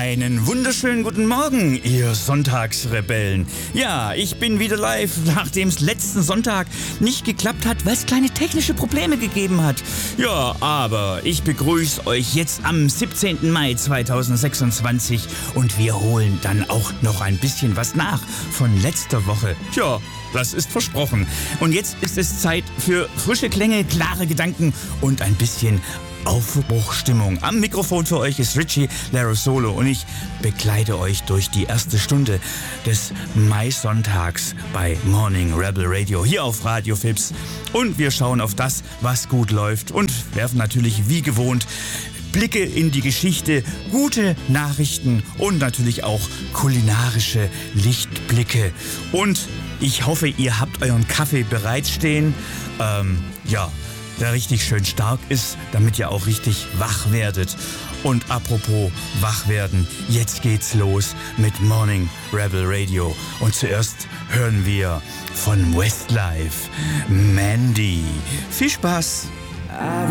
Einen wunderschönen guten Morgen, ihr Sonntagsrebellen. Ja, ich bin wieder live, nachdem es letzten Sonntag nicht geklappt hat, weil es kleine technische Probleme gegeben hat. Ja, aber ich begrüße euch jetzt am 17. Mai 2026 und wir holen dann auch noch ein bisschen was nach von letzter Woche. Ja, das ist versprochen. Und jetzt ist es Zeit für frische Klänge, klare Gedanken und ein bisschen Aufbruchstimmung. Am Mikrofon für euch ist Richie Larosolo und ich begleite euch durch die erste Stunde des Mai-Sonntags bei Morning Rebel Radio hier auf Radio Fips. Und wir schauen auf das, was gut läuft und werfen natürlich wie gewohnt Blicke in die Geschichte, gute Nachrichten und natürlich auch kulinarische Lichtblicke. Und ich hoffe, ihr habt euren Kaffee bereitstehen. Der richtig schön stark ist, damit ihr auch richtig wach werdet. Und apropos wach werden, jetzt geht's los mit Morning Rebel Radio. Und zuerst hören wir von Westlife Mandy. Viel Spaß! I